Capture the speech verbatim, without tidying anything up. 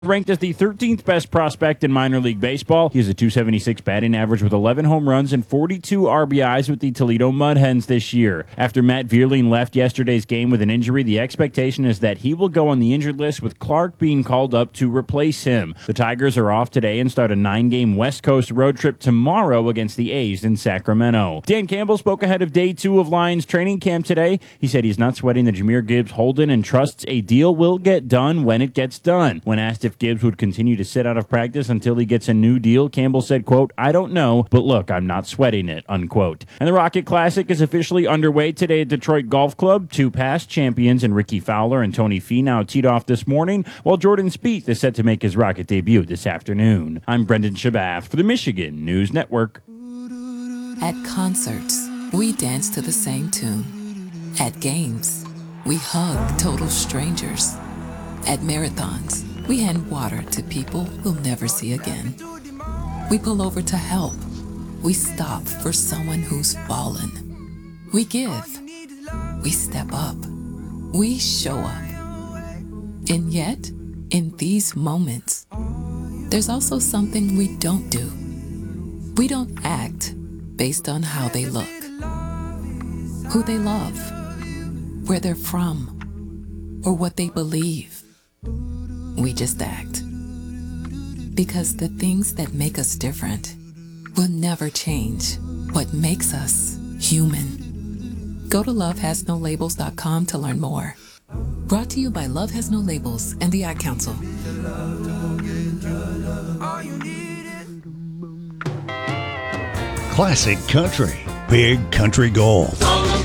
Ranked as the thirteenth best prospect in minor league baseball, he has a two seventy-six batting average with eleven home runs and forty-two R B Is with the Toledo Mud Hens this year. After Matt Vierling left yesterday's game with an injury, the expectation is that he will go on the injured list, with Clark being called up to replace him. The Tigers are off today and start a nine-game West Coast road trip tomorrow against the A's in Sacramento. Dan Campbell spoke ahead of day two of Lions training camp today. He said he's not sweating the Jahmyr Gibbs Holden and trusts a deal will get done when it gets done. When asked if Gibbs would continue to sit out of practice until he gets a new deal, Campbell said, quote, "I don't know, but look, I'm not sweating it," unquote. And the Rocket Classic is officially underway today at Detroit Golf Club. Two past champions in Ricky Fowler and Tony Finau teed off this morning, while Jordan Spieth is set to make his Rocket debut this afternoon. I'm Brendan Shabath for the Michigan News Network. At concerts, we dance to the same tune. At games, we hug total strangers. At marathons, we hand water to people we'll never see again. We pull over to help. We stop for someone who's fallen. We give. We step up. We show up. And yet, in these moments, there's also something we don't do. We don't act based on how they look, who they love, where they're from, or what they believe. We just act. Because the things that make us different will never change what makes us human. Go to love has no labels dot com to learn more. Brought to you by Love Has No Labels and the Ad Council. Classic country, big country gold.